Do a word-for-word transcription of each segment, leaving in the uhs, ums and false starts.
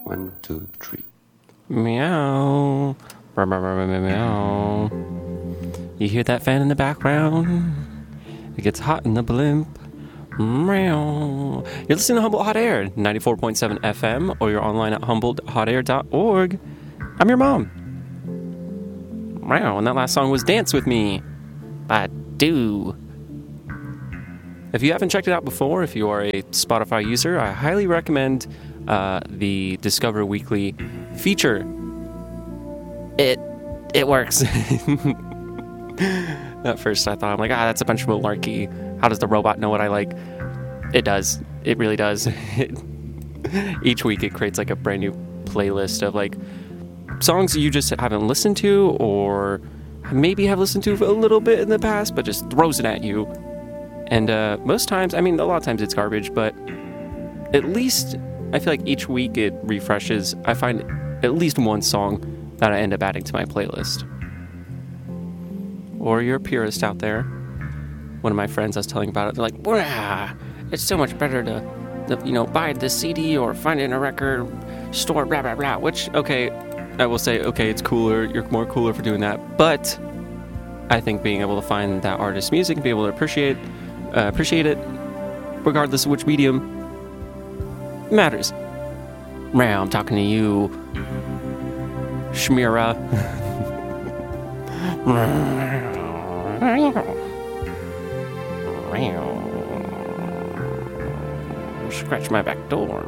One, two, three. Meow. Meow, meow, meow, meow. You hear that fan in the background? It gets hot in the blimp. Meow. You're listening to Humboldt Hot Air, ninety-four point seven F M, or you're online at humboldt hot air dot org. I'm your mom. Meow. And that last song was Dance With Me by Do. If you haven't checked it out before, if you are a Spotify user, I highly recommend uh, the Discover Weekly feature. It it works. At first I thought, I'm like, ah, that's a bunch of malarkey. How does the robot know what I like? It does. It really does. Each week it creates like a brand new playlist of like songs you just haven't listened to or maybe have listened to a little bit in the past, but just throws it at you. And uh, most times, I mean, a lot of times it's garbage, but at least I feel like each week it refreshes. I find at least one song that I end up adding to my playlist. Or you're a purist out there. One of my friends I was telling about it, they're like, "Wow, it's so much better to, to, you know, buy the C D or find it in a record store, blah, blah, blah." Which, okay, I will say, okay, it's cooler. You're more cooler for doing that. But I think being able to find that artist's music and be able to appreciate Uh, appreciate it, regardless of which medium, matters. Meow, I'm talking to you, Shmira. Scratch my back door.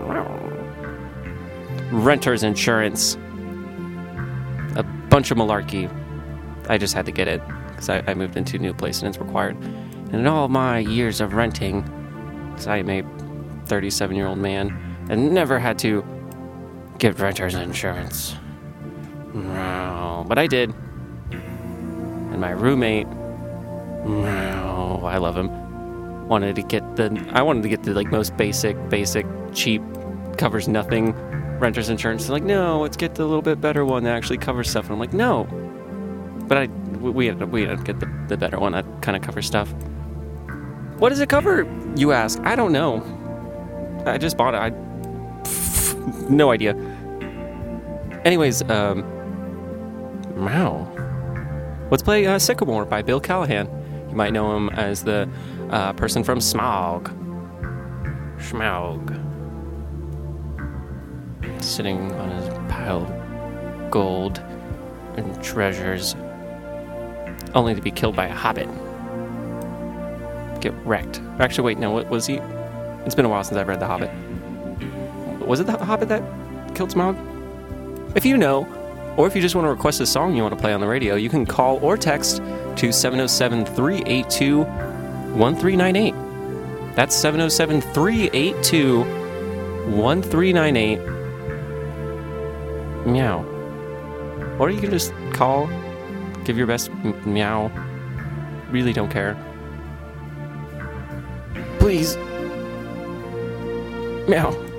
Renter's insurance. A bunch of malarkey. I just had to get it, because I, I moved into a new place and it's required. And in all my years of renting, because I am a thirty-seven-year-old man, and never had to get renter's insurance. No, but I did. And my roommate, no, I love him, wanted to get the, I wanted to get the like most basic, basic, cheap, covers nothing renter's insurance. They're like, no, let's get the little bit better one that actually covers stuff. And I'm like, no. But I, we had to, we had to get the, the better one that kind of covers stuff. What does it cover, you ask? I don't know. I just bought it. I... Pff, no idea. Anyways, um... Wow. Let's play uh, Sycamore by Bill Callahan. You might know him as the uh, person from Smaug. Smaug. Sitting on his pile of gold and treasures. Only to be killed by a hobbit. Get wrecked. Actually, wait, no, what was he? It's been a while since I've read The Hobbit. Was it The Hobbit that killed Smaug? If you know, or if you just want to request a song you want to play on the radio, you can call or text to seven oh seven, three eight two, one three nine eight. That's seven oh seven, three eight two, one three nine eight. Meow. Or you can just call, give your best m- meow. Really don't care. Please. Meow.